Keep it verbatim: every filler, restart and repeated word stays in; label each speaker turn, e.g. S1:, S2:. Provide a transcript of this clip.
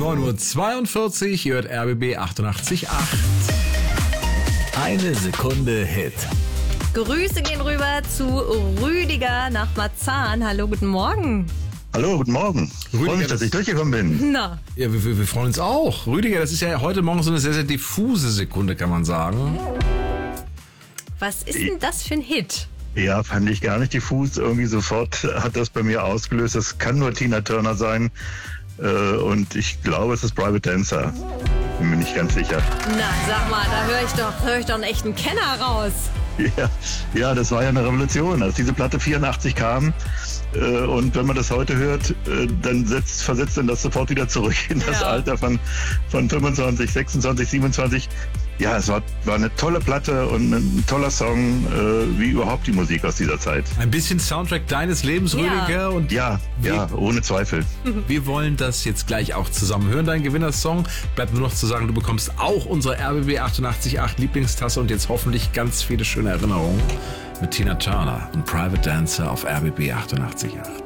S1: neun Uhr zweiundvierzig, ihr hört R B B achtundachtzig Komma acht.
S2: Eine Sekunde Hit.
S3: Grüße gehen rüber zu Rüdiger nach Marzahn. Hallo, guten Morgen.
S4: Hallo, guten Morgen. Ich freue mich, dass ich durchgekommen bin.
S3: Na,
S1: Ja, wir, wir, wir freuen uns auch. Rüdiger, das ist ja heute Morgen so eine sehr, sehr diffuse Sekunde, kann man sagen.
S3: was ist denn das für ein Hit?
S4: Ja, fand ich gar nicht diffus. Irgendwie sofort hat das bei mir ausgelöst. Das kann nur Tina Turner sein. Äh, und ich glaube, es ist Private Dancer. Bin mir nicht ganz sicher.
S3: Na, sag mal, da höre ich doch, höre ich doch einen echten Kenner raus.
S4: Ja, ja, das war ja eine Revolution, als diese Platte vierundachtzig kam. Äh, und wenn man das heute hört, äh, dann setzt, versetzt dann das sofort wieder zurück in das
S3: Ja.
S4: Alter von, von fünfundzwanzig, sechsundzwanzig, siebenundzwanzig. Ja, es war, war eine tolle Platte und ein toller Song, äh, wie überhaupt die Musik aus dieser Zeit.
S1: Ein bisschen Soundtrack deines Lebens,
S3: Ja.
S1: Rüdiger. Und
S4: Ja, ja, ohne Zweifel.
S1: wir wollen das jetzt gleich auch zusammen hören, deinen Gewinnersong. Bleibt nur noch zu sagen, du bekommst auch unsere R B B achtundachtzig Komma acht Lieblingstasse und jetzt hoffentlich ganz viele schöne Erinnerungen mit Tina Turner und Private Dancer auf R B B achtundachtzig Komma acht.